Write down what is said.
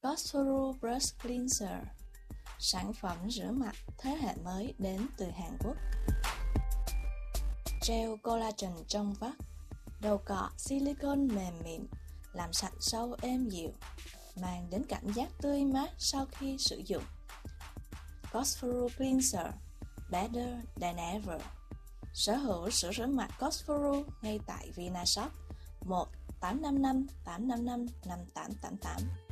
Cosforo Brush Cleanser, sản phẩm rửa mặt thế hệ mới đến từ Hàn Quốc. Gel collagen trong vắt, đầu cọ silicone mềm mịn, làm sạch sâu êm dịu, mang đến cảm giác tươi mát sau khi sử dụng. Cosforo Cleanser, better than ever. Sở hữu sữa rửa mặt Cosforo ngay tại Vinashop 1-855-855-5888.